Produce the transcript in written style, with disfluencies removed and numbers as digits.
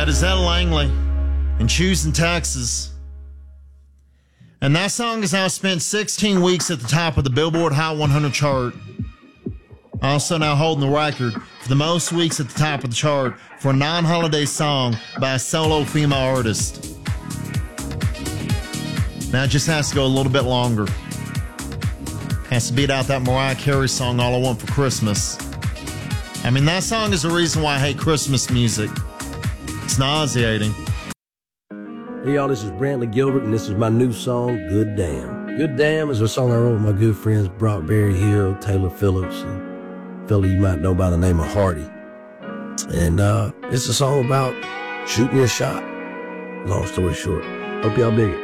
That is Ed Langley in Choosing Texas. And that song has now spent 16 weeks at the top of the Billboard Hot 100 chart. Also now holding the record for the most weeks at the top of the chart for a non-holiday song by a solo female artist. Now it just has to go a little bit longer. Has to beat out that Mariah Carey song, All I Want for Christmas. I mean, that song is the reason why I hate Christmas music. It's nauseating. Hey y'all, this is Brantley Gilbert, and this is my new song, Good Damn. Good Damn is a song I wrote with my good friends Brock Berry Hill, Taylor Phillips, and a fella you might know by the name of Hardy. And it's a song about shooting your shot. Long story short. Hope y'all dig it.